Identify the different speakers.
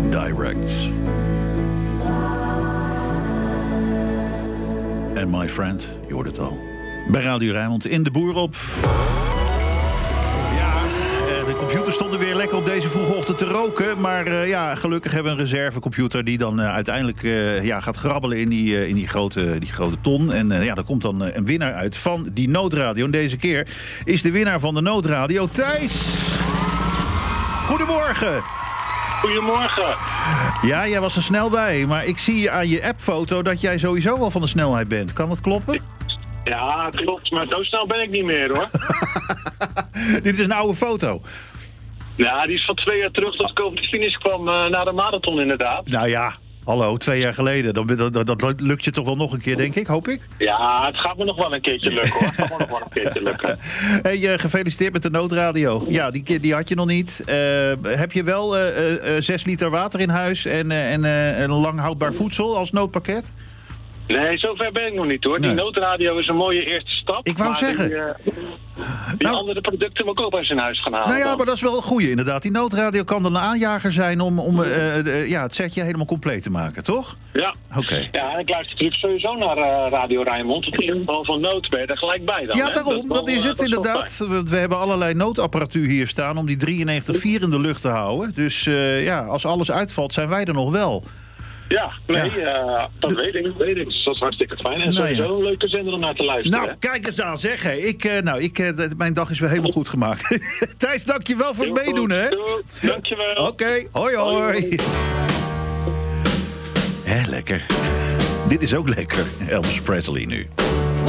Speaker 1: Direct. And my friend, je hoort het al. Bij Radio Rijnmond in de Boer op. Ja, de computer stonden weer lekker op deze vroege ochtend te roken. Maar gelukkig hebben we een reservecomputer die dan uiteindelijk gaat grabbelen in die grote ton. En er komt dan een winnaar uit van die noodradio. En deze keer is de winnaar van de noodradio Thijs. Goedemorgen.
Speaker 2: Goedemorgen.
Speaker 1: Ja, jij was er snel bij. Maar ik zie aan je appfoto dat jij sowieso wel van de snelheid bent. Kan dat kloppen?
Speaker 2: Ja, klopt. Maar zo snel ben ik niet meer, hoor.
Speaker 1: Dit is een oude foto.
Speaker 2: Ja, die is van 2 jaar terug dat ik over de finish kwam na de marathon, inderdaad.
Speaker 1: Nou ja, hallo, 2 jaar geleden. Dat lukt je toch wel nog een keer, denk ik, hoop ik?
Speaker 2: Ja, het gaat me nog wel een keertje lukken, hoor. Het gaat me nog wel een keertje lukken.
Speaker 1: Hey, gefeliciteerd met de noodradio. Ja, die had je nog niet. Heb je wel 6 liter water in huis en een lang houdbaar voedsel als noodpakket?
Speaker 2: Nee, zover ben ik nog niet, hoor.
Speaker 1: Nee.
Speaker 2: Die noodradio is een mooie eerste stap.
Speaker 1: Ik wou zeggen.
Speaker 2: Die andere producten moet ik ook bij zijn huis gaan halen.
Speaker 1: Nou ja,
Speaker 2: dan.
Speaker 1: maar dat is wel een goeie, inderdaad. Die noodradio kan dan een aanjager zijn om het setje helemaal compleet te maken, toch?
Speaker 2: Ja.
Speaker 1: Oké.
Speaker 2: Ja, en ik luister natuurlijk sowieso naar Radio Rijnmond. In ieder geval van nood ben je er gelijk bij dan.
Speaker 1: Ja,
Speaker 2: hè?
Speaker 1: daarom. Dat is het
Speaker 2: wel
Speaker 1: inderdaad.
Speaker 2: fijn.
Speaker 1: We hebben allerlei noodapparatuur hier staan om die 93,4 in de lucht te houden. Dus als alles uitvalt, zijn wij er nog wel.
Speaker 2: Ja, dat weet ik. Dus dat is hartstikke fijn. En sowieso een leuke zender om naar te luisteren.
Speaker 1: Nou, kijk eens aan, zeg. Mijn dag is weer helemaal goed gemaakt. Thijs, dankjewel voor het meedoen, hè?
Speaker 2: Dankjewel.
Speaker 1: Oké, hoi. Hè, lekker. Dit is ook lekker. Elvis Presley nu.